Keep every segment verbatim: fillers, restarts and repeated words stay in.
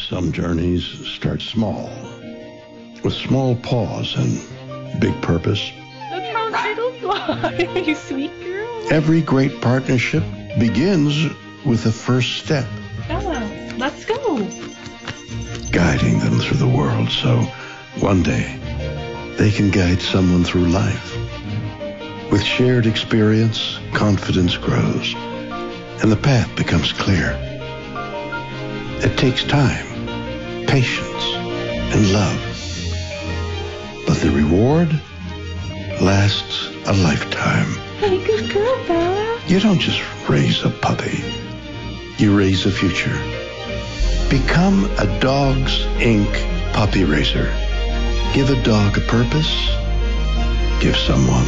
Some journeys start small, with small paws and big purpose. Look how little you are, you sweet girl. Every great partnership begins with the first step. Bella, let's go. Guiding them through the world so one day they can guide someone through life. With shared experience, confidence grows, and the path becomes clear. It takes time, patience, and love. But the reward lasts a lifetime. Hey, good girl, Bella. You don't just raise a puppy. You raise a future. Become a Dogs Incorporated puppy raiser. Give a dog a purpose. Give someone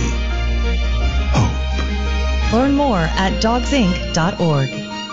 hope. Learn more at dogs inc dot org.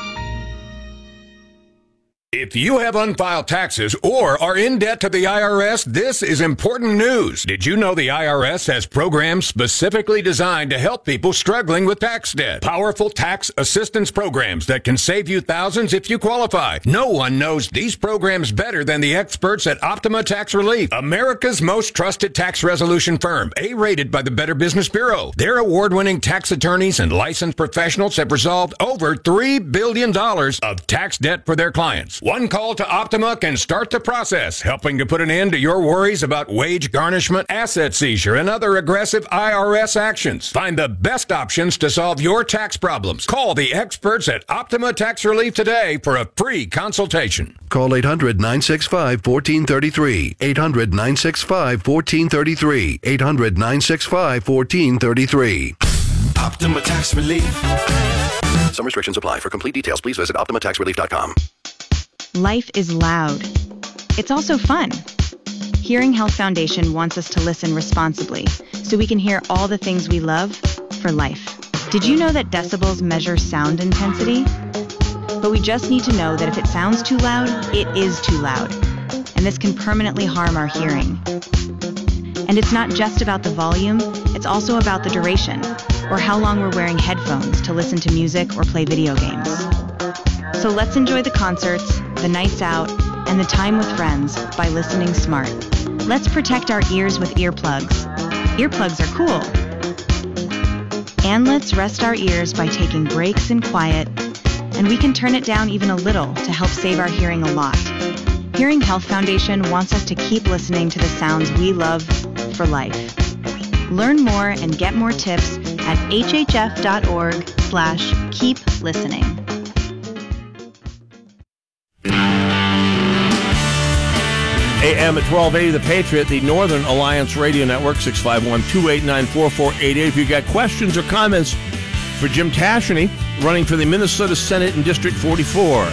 If you have unfiled taxes or are in debt to the I R S, this is important news. Did you know the I R S has programs specifically designed to help people struggling with tax debt? Powerful tax assistance programs that can save you thousands if you qualify. No one knows these programs better than the experts at Optima Tax Relief, America's most trusted tax resolution firm, A-rated by the Better Business Bureau. Their award-winning tax attorneys and licensed professionals have resolved over three billion dollars of tax debt for their clients. One call to Optima can start the process, helping to put an end to your worries about wage garnishment, asset seizure, and other aggressive I R S actions. Find the best options to solve your tax problems. Call the experts at Optima Tax Relief today for a free consultation. Call eight hundred, nine six five, one four three three. eight hundred, nine six five, one four three three. eight hundred, nine six five, one four three three. Optima Tax Relief. Some restrictions apply. For complete details, please visit optima tax relief dot com. Life is loud. It's also fun. Hearing Health Foundation wants us to listen responsibly so we can hear all the things we love for life. Did you know that decibels measure sound intensity? But we just need to know that if it sounds too loud, it is too loud. And this can permanently harm our hearing. And it's not just about the volume, it's also about the duration, or how long we're wearing headphones to listen to music or play video games. So let's enjoy the concerts, the nights out, and the time with friends by listening smart. Let's protect our ears with earplugs. Earplugs are cool. And let's rest our ears by taking breaks in quiet, and we can turn it down even a little to help save our hearing a lot. Hearing Health Foundation wants us to keep listening to the sounds we love for life. Learn more and get more tips at hhf.org slash keep listening. A M at twelve eighty, The Patriot, the Northern Alliance Radio Network, six five one, two eight nine, four four eight eight. If you've got questions or comments for Jim Tasheny, running for the Minnesota Senate in District forty-four.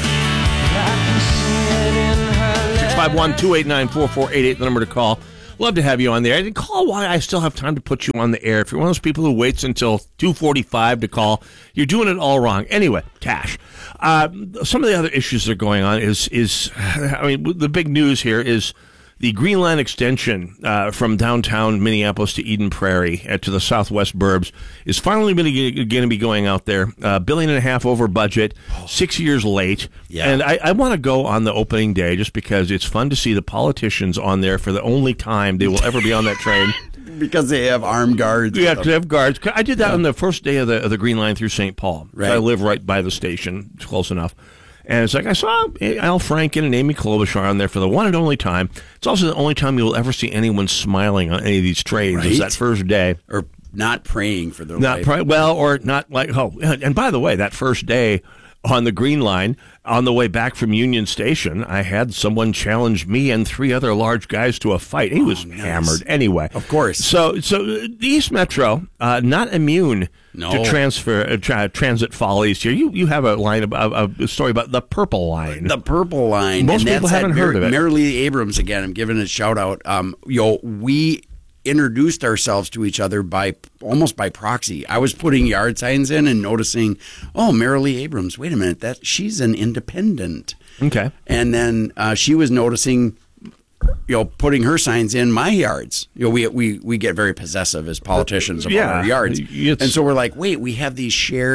six five one, two eight nine, four four eight eight, the number to call. Love to have you on there. I didn't call while I still have time to put you on the air. If you're one of those people who waits until two forty-five to call, you're doing it all wrong. Anyway, Tash, uh, some of the other issues that are going on is, is, I mean, the big news here is the Green Line extension uh, from downtown Minneapolis to Eden Prairie uh, to the southwest burbs is finally going to be going out there. A uh, billion and a half over budget, six years late. Yeah. And I, I want to go on the opening day just because it's fun to see the politicians on there for the only time they will ever be on that train. Because they have armed guards. You have to have guards. I did that yeah. on the first day of the, of the Green Line through Saint Paul. Right. I live right by the station. It's close enough. And it's like, I saw Al Franken and Amy Klobuchar on there for the one and only time. It's also the only time you'll ever see anyone smiling on any of these trains. Right? Is that first day. Or not praying for their not life. Pray, well, or not like, oh, and by the way, that first day on the Green Line, on the way back from Union Station, I had someone challenge me and three other large guys to a fight. He was oh, nice. hammered anyway. Of course. So, so the East Metro, uh, not immune no. to transfer uh, tra- transit follies here. You you have a line about a story about the Purple Line. The Purple Line. Most and people haven't Mar- heard of it. Marilee Abrams again. I'm giving a shout out. Um, yo, we introduced ourselves to each other by almost by proxy. I was putting yard signs in and noticing, oh, Marilee Abrams. Wait a minute, that she's an independent. Okay. And then uh, she was noticing, you know, putting her signs in my yards. You know, we we we get very possessive as politicians of yeah, our yards, it's, and so we're like, wait, we have these shared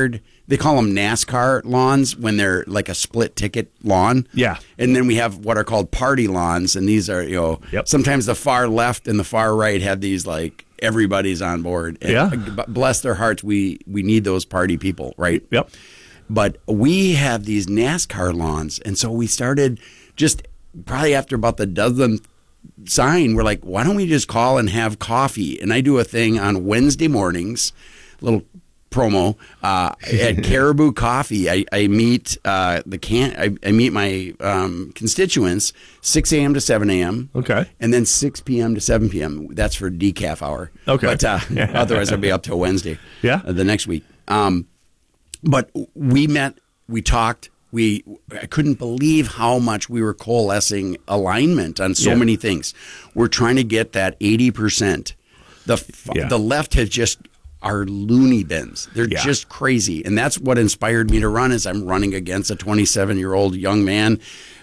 they call them NASCAR lawns when they're like a split ticket lawn. Yeah. And then we have what are called party lawns, and these are, you know, Yep. sometimes the far left and the far right have these like everybody's on board. And Yeah. bless their hearts, we we need those party people, right? Yep. But we have these NASCAR lawns, and so we started just probably after about the dozenth sign, we're like, why don't we just call and have coffee? And I do a thing on Wednesday mornings, little promo uh, at Caribou Coffee. I, I meet uh, the can. I, I meet my um, constituents six a.m. to seven a.m. Okay. and then six p.m. to seven p.m. That's for decaf hour. Okay. but uh, otherwise I'll be up till Wednesday. Yeah. uh, the next week. Um, but we met. We talked. We I couldn't believe how much we were coalescing alignment on so Yeah. many things. We're trying to get that eighty percent. The f- Yeah. the left has just are loony bins. They're Yeah. just crazy, and that's what inspired me to run. Is I'm running against a twenty-seven year old young man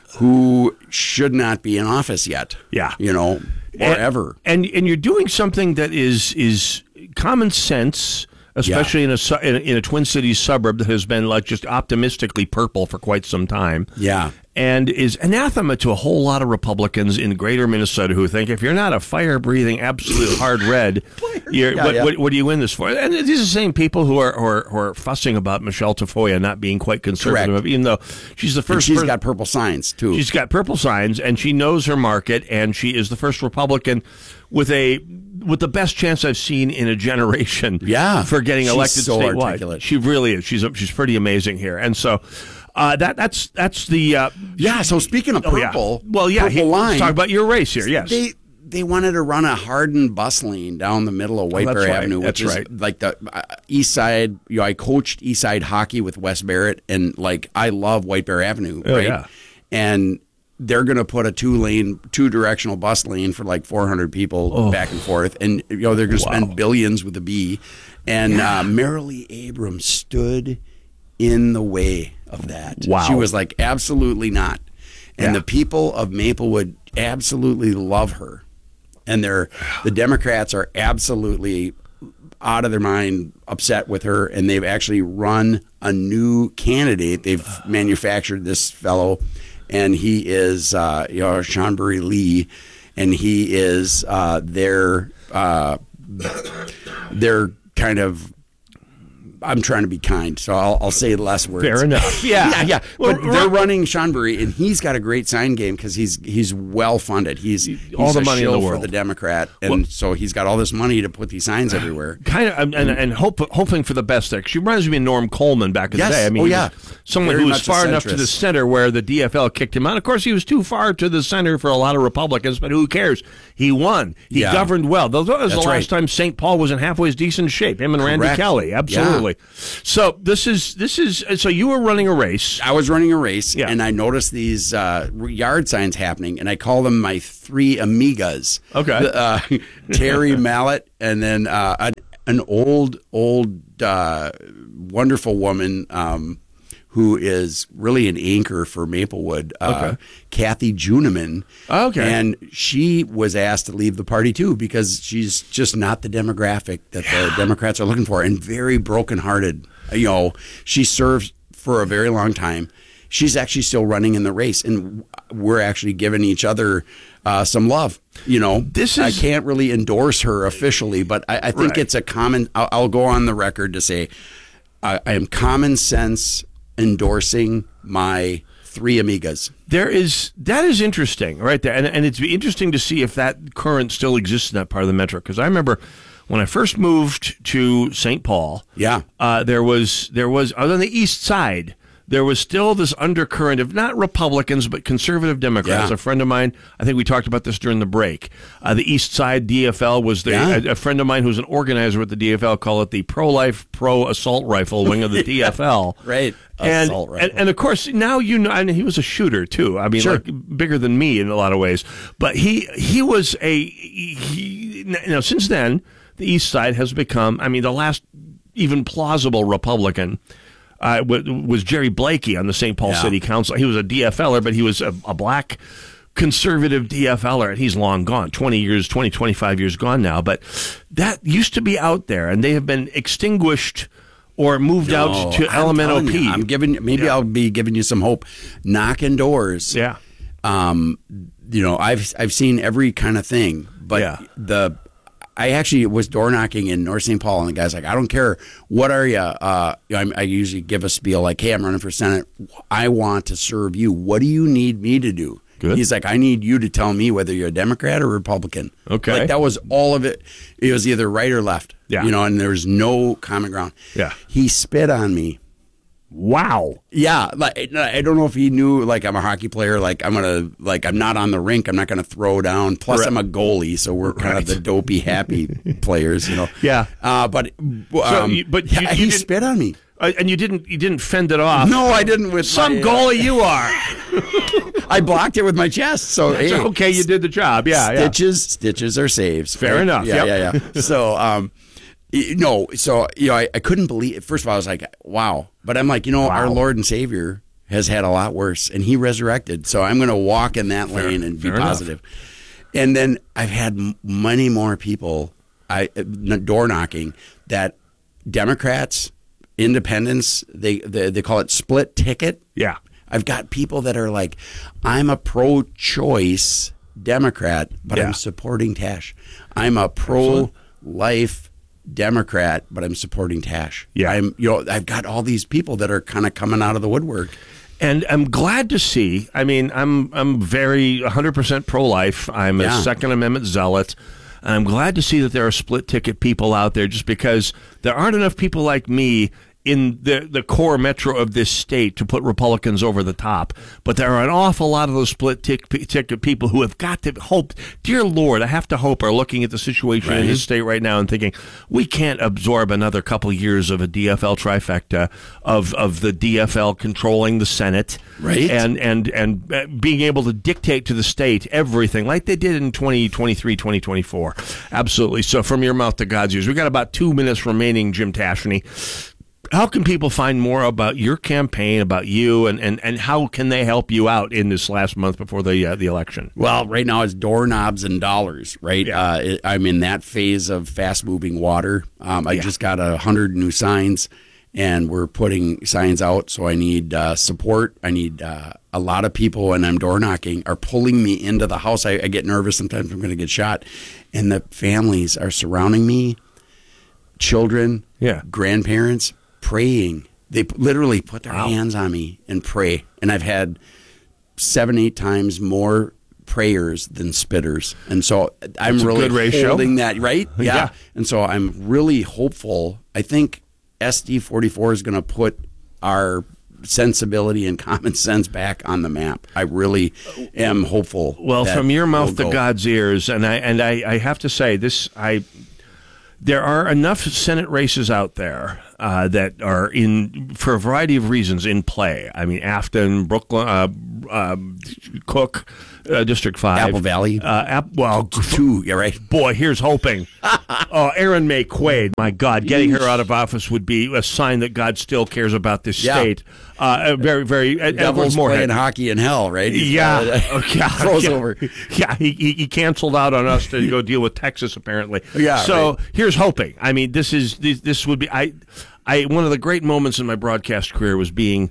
who should not be in office yet. Yeah. you know, or and, ever. And and you're doing something that is is common sense, especially in a su- in a, in a Twin Cities suburb that has been like just optimistically purple for quite some time. Yeah. And is anathema to a whole lot of Republicans in greater Minnesota who think if you're not a fire-breathing, absolute hard red, you're, Yeah, what, yeah. What, what are you in this for? And these are the same people who are, who are, who are fussing about Michelle Tafoya not being quite conservative, Correct. even though she's the And first she's person- got purple signs too. She's got purple signs, and she knows her market, and she is the first Republican with a with the best chance I've seen in a generation. Yeah. for getting She's elected so statewide. articulate. She really is. She's she's pretty amazing here, and so uh, that that's that's the uh, yeah. So speaking of oh, yeah. purple, Well, yeah. purple he- line. Let's talk about your race here. Yes. They they wanted to run a hardened bus lane down the middle of White Oh, that's Bear right. Avenue, which That's is right. like the uh, East Side. You know, I coached East Side hockey with Wes Barrett, and like I love White Bear Avenue, Oh, right? yeah. And they're going to put a two lane, two directional bus lane for like four hundred people back and forth, and you know they're going to Wow. spend billions with a B. And uh, Marilee Abrams stood in the way of that. Wow. She was like, absolutely not. And Yeah. the people of Maplewood absolutely love her. And they're the Democrats are absolutely out of their mind upset with her, and they've actually run a new candidate. They've manufactured this fellow, and he is uh, you know Seanbury Lee, and he is uh, their uh, their kind of. I'm trying to be kind, so I'll, I'll say less words. Fair enough. Yeah. yeah, yeah. Well, But they're running Seanbury, and he's got a great sign game because he's he's well funded. He's, he's All the a money in the shill world. for the Democrat, and Well- so he's got all this money to put these signs everywhere. Kind of, and, and hope, hoping for the best there. She reminds me of Norm Coleman back in Yes. the day. I mean, Oh, he yeah. was someone Very who was much a far enough to the centrist. center where the D F L kicked him out. Of course, he was too far to the center for a lot of Republicans, but who cares? He won. He Yeah. governed well. That was the That's last right. time Saint Paul was in halfway decent shape. Him and Randy Correct. Kelly, absolutely. So this is this is so you were running a race. I was running a race, Yeah. and I noticed these uh, yard signs happening, and I call them my three amigas. Okay. The, uh, Terry Mallet, and then uh, an, an old, old, uh, wonderful woman um, who is really an anchor for Maplewood, uh, Okay. Kathy Juneman. Okay. And she was asked to leave the party, too, because she's just not the demographic that the Democrats are looking for, and very brokenhearted. You know, she served for a very long time. She's actually still running in the race, and we're actually giving each other uh, some love. You know, This I is- can't really endorse her officially, but I, I think Right. it's a common. I'll, I'll go on the record to say I, I am common sense endorsing my three amigas. There is that is interesting, right there, and and it's interesting to see if that current still exists in that part of the metro. Because I remember when I first moved to Saint Paul, Yeah. uh, there was there was on the east side. There was still this undercurrent of not Republicans, but conservative Democrats. Yeah. A friend of mine, I think we talked about this during the break. Uh, the East Side D F L was the, Yeah. a, a friend of mine who's an organizer with the D F L, call it the pro-life, pro-assault rifle wing of the D F L. Right. And, Assault rifle. and and of course now you know, and he was a shooter too. I mean, Sure. like bigger than me in a lot of ways. But he he was a he, you know since then the East Side has become. I mean, the last even plausible Republican. Uh, w- was Jerry Blakey on the Saint Paul Yeah. City Council. He was a D F L er, but he was a, a black conservative D F L er, and he's long gone, twenty years, twenty, twenty-five years gone now. But that used to be out there, and they have been extinguished or moved No, out to I'm L M N O telling P. you, I'm giving. Maybe Yeah. I'll be giving you some hope. Knocking doors. Yeah. Um, you know, I've I've seen every kind of thing, but Yeah. the I actually was door knocking in North Saint Paul, and the guy's like, "I don't care. What are you?" Uh, I, I usually give a spiel like, "Hey, I'm running for Senate. I want to serve you. What do you need me to do?" Good. He's like, "I need you to tell me whether you're a Democrat or Republican." Okay. Like that was all of it. It was either right or left. Yeah. You know, and there was no common ground. Yeah. He spit on me. Wow. Yeah, like I don't know if he knew like I'm a hockey player. Like I'm gonna like I'm not on the rink. I'm not gonna throw down. Plus Right. I'm a goalie, so we're kind Right. of the dopey happy players, you know. Yeah. Uh, but um, you- but yeah, you- you he didn't- spit on me. Uh, and you didn't you didn't fend it off. No, I didn't. With Some my, uh, goalie you are. I blocked it with my chest. So hey, Okay, you did the job. Yeah, yeah. stitches, stitches are saves. Fair enough, Yeah, yep. yeah, yeah. So, um, y- no, so you know, I, I couldn't believe. First of all, I was like, wow. But I'm like, you know, our Lord and Savior has had a lot worse, and He resurrected. So I'm going to walk in that Fair- lane and be fair enough. positive. And then I've had m- many more people, I uh, door knocking that Democrats, independents, they, they they call it split ticket. Yeah. I've got people that are like, I'm a pro-choice Democrat, but Yeah. I'm supporting Tash. I'm a pro-life Democrat, but I'm supporting Tash. Yeah. I'm, you know, I've got all these people that are kind of coming out of the woodwork. And I'm glad to see. I mean, I'm I'm very one hundred percent pro-life. I'm a Yeah. Second Amendment zealot. And I'm glad to see that there are split ticket people out there, just because there aren't enough people like me in the the core metro of this state to put Republicans over the top. But there are an awful lot of those split tick, ticket people who have got to hope, dear Lord, I have to hope, are looking at the situation in Right. his state right now and thinking, we can't absorb another couple years of a D F L trifecta of, of the D F L controlling the Senate. Right. And, and, and uh, being able to dictate to the state everything like they did in twenty twenty-three, twenty twenty-four. Absolutely. So from your mouth to God's ears, we got about two minutes remaining, Jim Tashney. How can people find more about your campaign, about you, and, and, and how can they help you out in this last month before the uh, the election? Well, right now it's doorknobs and dollars, right? Yeah. Uh, it, I'm in that phase of fast-moving water. Um, I Yeah. just got a hundred new signs, and we're putting signs out. So I need uh, support. I need uh, a lot of people, and I'm door knocking, are pulling me into the house. I, I get nervous sometimes. I'm going to get shot, and the families are surrounding me. Children, Yeah. grandparents, praying. They p- literally put their Wow. hands on me and pray, and I've had seven, eight times more prayers than spitters. And so I'm That's a really good ratio. holding that, right? Yeah. Yeah. And so I'm really hopeful. I think S D forty-four is going to put our sensibility and common sense back on the map. I really am hopeful. Well, that from your mouth we'll to go. God's ears, and I and I, I have to say this, I there are enough Senate races out there uh, that are in, for a variety of reasons, in play. I mean, Afton, Brooklyn, uh, uh, Cook, uh, District Five, Apple Valley. Uh, App, well, Two, you're right. boy, here's hoping. Oh, Aaron May Quaid, my God, getting her out of office would be a sign that God still cares about this Yeah. state. Uh, very, very. Uh, Devil's Moorhead. playing hockey in hell, right? He's Yeah. got- Oh, God. throws yeah. over. Yeah, he, he he canceled out on us to go deal with Texas, apparently. Yeah, So right. here's hoping. I mean, this is this, this would be I, I one of the great moments in my broadcast career was being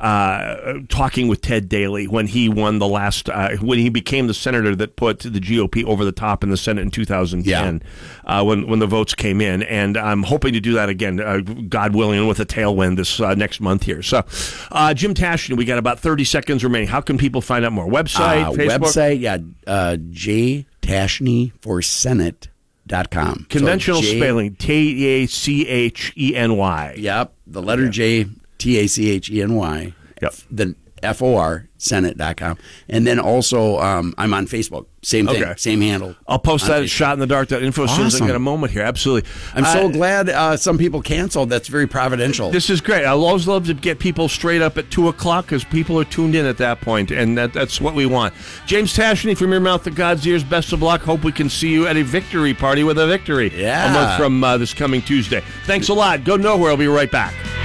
uh, talking with Ted Daly when he won the last uh, when he became the senator that put the G O P over the top in the Senate in two thousand ten. Uh, when when the votes came in, and I'm hoping to do that again, uh, God willing, with a tailwind this uh, next month here. So, uh, Jim Tashney, we got about thirty seconds remaining. How can people find out more? Website, Uh, Facebook, website, yeah, uh, J Tashney for Senate dot com. conventional So J- spelling, T A C H E N Y. Yep, the letter J, T A C H E N Y. Yep. The F O R, Senate dot com. And then also, um, I'm on Facebook. Same thing, Okay. same handle. I'll post on that at Facebook. shot in the dark dot info as soon as I Awesome. get a moment here. Absolutely. I'm so Uh, glad uh, some people canceled. That's very providential. This is great. I always love to get people straight up at two o'clock because people are tuned in at that point, and that, that's what we want. James Tashney, from your mouth to God's ears, best of luck. Hope we can see you at a victory party with a victory Yeah. a month from uh, this coming Tuesday. Thanks a lot. Go nowhere. I'll be right back.